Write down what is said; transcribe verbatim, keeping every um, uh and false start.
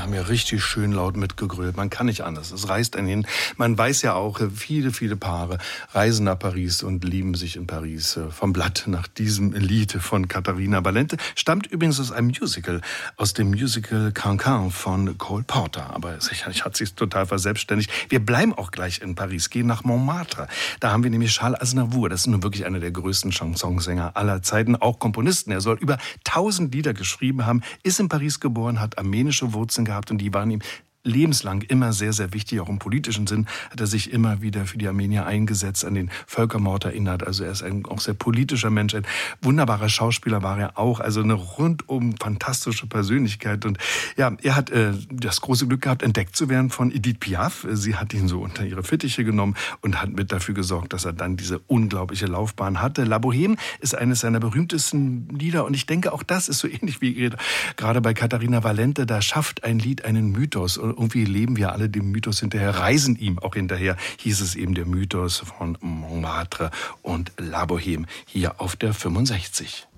haben ja richtig schön laut mitgegrölt. Man kann nicht anders. Es reißt einen hin. Man weiß ja auch, viele, viele Paare reisen nach Paris und lieben sich in Paris. Vom Blatt nach diesem Lied von Caterina Valente. Stammt übrigens aus einem Musical, aus dem Musical Cancan von Cole Porter. Aber sicherlich hat sich total verselbstständigt. Wir bleiben auch gleich in Paris, gehen nach Montmartre. Da haben wir nämlich Charles Aznavour. Das ist nun wirklich einer der größten Chansonsänger aller Zeiten, auch Komponisten. Er soll über tausend Lieder geschrieben haben, ist in Paris geboren, hat armenische Wurzeln gehabt und die waren ihm lebenslang immer sehr, sehr wichtig. Auch im politischen Sinn hat er sich immer wieder für die Armenier eingesetzt, an den Völkermord erinnert. Also er ist ein auch sehr politischer Mensch. Ein wunderbarer Schauspieler war er auch. Also eine rundum fantastische Persönlichkeit. Und ja, er hat äh, das große Glück gehabt, entdeckt zu werden von Edith Piaf. Sie hat ihn so unter ihre Fittiche genommen und hat mit dafür gesorgt, dass er dann diese unglaubliche Laufbahn hatte. La Bohème ist eines seiner berühmtesten Lieder. Und ich denke, auch das ist so ähnlich wie gerade bei Caterina Valente. Da schafft ein Lied einen Mythos. Irgendwie leben wir alle dem Mythos hinterher, reisen ihm auch hinterher, hieß es eben der Mythos von Montmartre und La Bohème hier auf der fünfundsechzig.